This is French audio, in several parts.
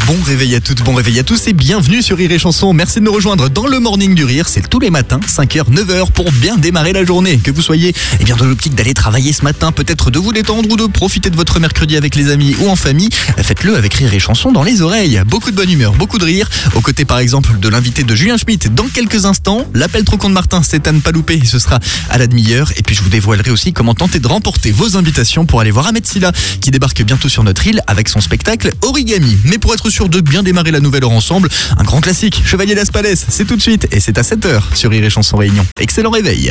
Bon réveil à toutes, bon réveil à tous et bienvenue sur Rire et Chanson. Merci de nous rejoindre dans le Morning du Rire. C'est tous les matins, 5h, 9h pour bien démarrer la journée. Que vous soyez dans l'optique d'aller travailler ce matin, peut-être de vous détendre ou de profiter de votre mercredi avec les amis ou en famille, faites-le avec Rire et Chanson dans les oreilles. Beaucoup de bonne humeur, beaucoup de rire. Aux côtés par exemple de l'invité de Julien Schmitt dans quelques instants. L'appel trop con de Martin, c'est à ne pas louper. Ce sera à la demi-heure. Et puis je vous dévoilerai aussi comment tenter de remporter vos invitations pour aller voir Ahmed Silla qui débarque bientôt sur notre île avec son spectacle Origami. Mais pour être sûr de bien démarrer la nouvelle heure ensemble, un grand classique, Chevalier Las Palais, c'est tout de suite et c'est à 7h sur Rire et Chanson Réunion. Excellent réveil.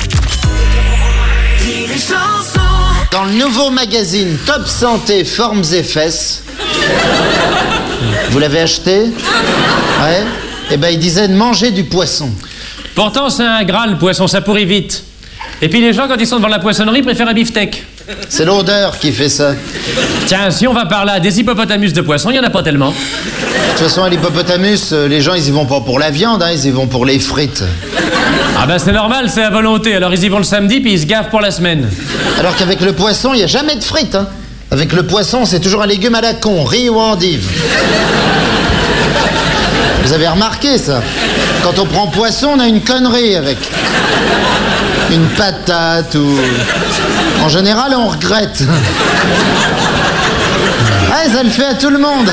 Dans le nouveau magazine Top Santé Formes et Fesses, vous l'avez acheté? Ouais. Eh ben il disait de manger du poisson. Pourtant c'est un gras le poisson, ça pourrit vite. Et puis les gens quand ils sont devant la poissonnerie préfèrent un beefsteak. C'est l'odeur qui fait ça. Tiens, si on va par là des hippopotamus de poisson, il y en a pas tellement. De toute façon, à l'hippopotamus, les gens, ils y vont pas pour la viande, hein, ils y vont pour les frites. Ah ben c'est normal, c'est à volonté. Alors ils y vont le samedi, puis ils se gavent pour la semaine. Alors qu'avec le poisson, il n'y a jamais de frites, hein. Avec le poisson, c'est toujours un légume à la con, riz ou endive. Vous avez remarqué ça? Quand on prend poisson, on a une connerie avec. Une patate ou... En général, on regrette. Ah, ça le fait à tout le monde.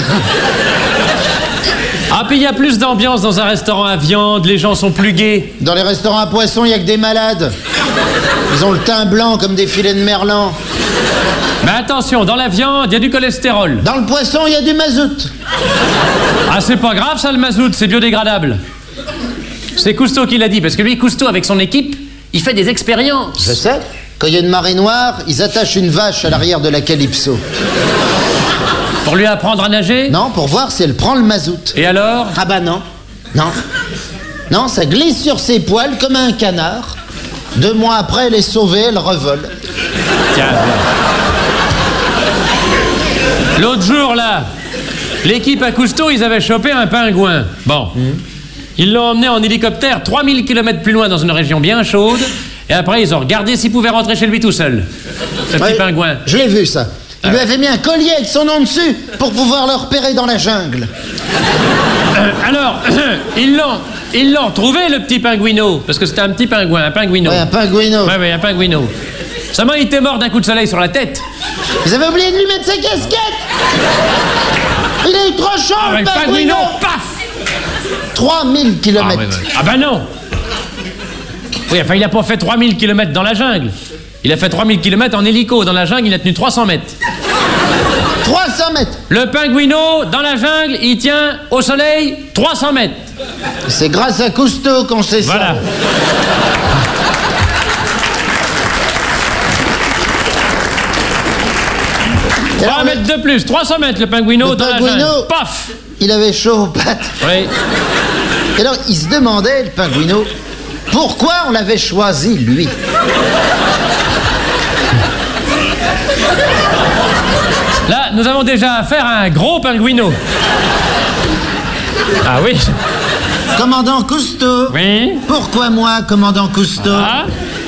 Ah, puis il y a plus d'ambiance dans un restaurant à viande, les gens sont plus gais. Dans les restaurants à poisson, il n'y a que des malades. Ils ont le teint blanc comme des filets de merlan. Mais attention, dans la viande, il y a du cholestérol. Dans le poisson, il y a du mazout. Ah, c'est pas grave ça le mazout, c'est biodégradable. C'est Cousteau qui l'a dit, parce que lui, Cousteau, avec son équipe, il fait des expériences. Je sais. Quand il y a une marée noire, ils attachent une vache à l'arrière de la Calypso. Pour lui apprendre à nager? Non, pour voir si elle prend le mazout. Et alors? Ah bah non. Non. Non, ça glisse sur ses poils comme un canard. 2 mois après, elle est sauvée, elle revole. Tiens. L'autre jour, là, l'équipe à Cousteau, ils avaient chopé un pingouin. Bon. Ils l'ont emmené en hélicoptère 3000 km plus loin dans une région bien chaude. Et après, ils ont regardé s'il pouvait rentrer chez lui tout seul. Ce petit pingouin. Je l'ai vu, ça. Il lui avait mis un collier avec son nom dessus pour pouvoir le repérer dans la jungle. Alors, ils l'ont retrouvé, le petit pingouino. Parce que c'était un petit pingouin, un pingouino. Ouais, un pingouino. Ouais, un pingouino. Seulement, il était mort d'un coup de soleil sur la tête. Vous avez oublié de lui mettre sa casquette. Il a eu trop chaud, le pingouino, paf! 3000 km. Ah ben non. Oui, enfin, il a pas fait 3000 km dans la jungle. Il a fait 3000 km en hélico. Dans la jungle, il a tenu 300 mètres. 300 mètres. Le pingouino, dans la jungle, il tient au soleil 300 mètres. C'est grâce à Cousteau qu'on sait ça. Voilà. 3 mètres de plus, 300 mètres le pingouino dans la jungle. Paf! Il avait chaud aux pattes. Oui. Et alors, il se demandait, le pingouino, pourquoi on l'avait choisi, lui. Là, nous avons déjà affaire à un gros pingouino. Ah oui. Commandant Cousteau. Oui. Pourquoi moi, commandant Cousteau? Ah.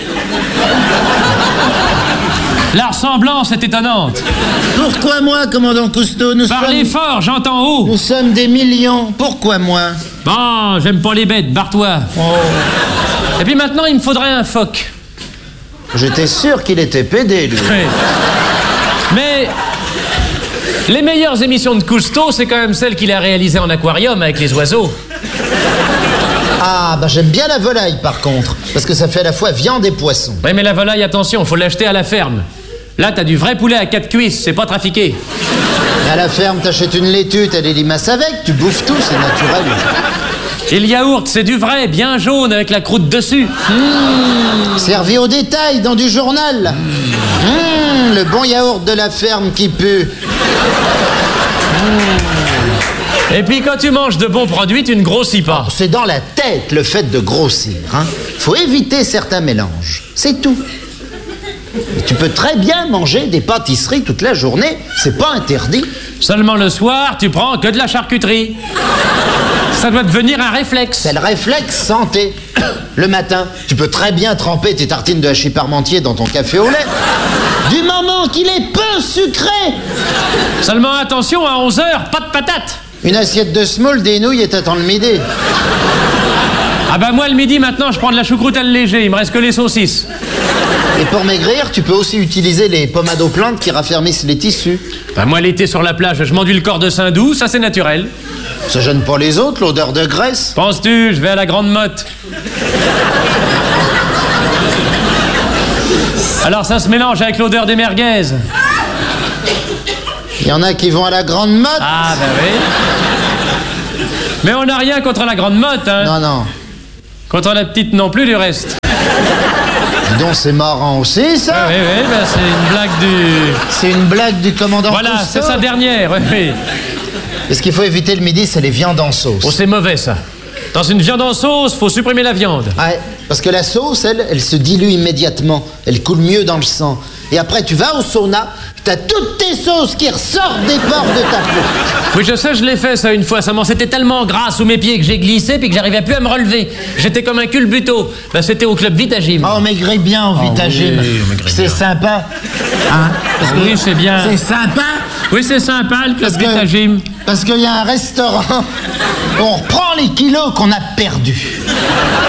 La ressemblance est étonnante. Pourquoi moi, commandant Cousteau? Parlez fort, j'entends haut. Nous sommes des millions. Pourquoi moi? Bon, j'aime pas les bêtes, barre-toi. Oh. Et puis maintenant, il me faudrait un phoque. J'étais sûr qu'il était pédé, lui. Oui. Mais les meilleures émissions de Cousteau, c'est quand même celles qu'il a réalisées en aquarium avec les oiseaux. Ah, bah j'aime bien la volaille, par contre. Parce que ça fait à la fois viande et poisson. Oui, mais la volaille, attention, faut l'acheter à la ferme. Là, t'as du vrai poulet à 4 cuisses, c'est pas trafiqué. À la ferme, t'achètes une laitue, t'as des limaces avec, tu bouffes tout, c'est naturel. Et le yaourt, c'est du vrai, bien jaune, avec la croûte dessus. Servi au détail, dans du journal. Le bon yaourt de la ferme qui pue. Et puis quand tu manges de bons produits, tu ne grossis pas. C'est dans la tête, le fait de grossir. Faut éviter certains mélanges, c'est tout. Et tu peux très bien manger des pâtisseries toute la journée, c'est pas interdit. Seulement le soir, tu prends que de la charcuterie. Ça doit devenir un réflexe. C'est le réflexe santé. Le matin, tu peux très bien tremper tes tartines de hachis parmentier dans ton café au lait. Du moment qu'il est peu sucré. Seulement attention, à 11h, pas de patates. Une assiette de semoule, des nouilles et t'attends le midi. Ah bah moi, le midi, maintenant, je prends de la choucroute à le léger. Il me reste que les saucisses. Et pour maigrir, tu peux aussi utiliser les pommades aux plantes qui raffermissent les tissus. Bah moi, l'été sur la plage, je m'enduis le corps de Saint-Doux, ça c'est naturel. Ça gêne pas les autres, l'odeur de graisse. Penses-tu, je vais à la Grande Motte. Alors ça se mélange avec l'odeur des merguez. Il y en a qui vont à la Grande Motte. Ah bah oui. Mais on n'a rien contre la Grande Motte, hein. Non, non. Contre la petite non plus, du reste. Dis donc, c'est marrant aussi, ça. Oui, bah c'est une blague du... C'est une blague du commandant Voilà, Cousteau. c'est sa dernière, oui. Et ce qu'il faut éviter le midi, c'est les viandes en sauce. Oh, c'est mauvais, ça. Dans une viande en sauce, faut supprimer la viande. Ouais, parce que la sauce, elle se dilue immédiatement. Elle coule mieux dans le sang. Et après, tu vas au sauna, t'as toutes tes sauces qui ressortent des pores de ta peau. Oui, je sais, je l'ai fait ça une fois. Ça m'en c'était tellement gras sous mes pieds que j'ai glissé puis que j'arrivais plus à me relever. J'étais comme un culbuto. Ben, c'était au club Vitagym. Oh, maigrez bien au Vitagym. oui, maigrez c'est bien. sympa. Hein? Parce que Oui, c'est bien. c'est sympa. Oui, c'est sympa, le club Vitagym. Parce qu'il y a un restaurant où on reprend les kilos qu'on a perdus.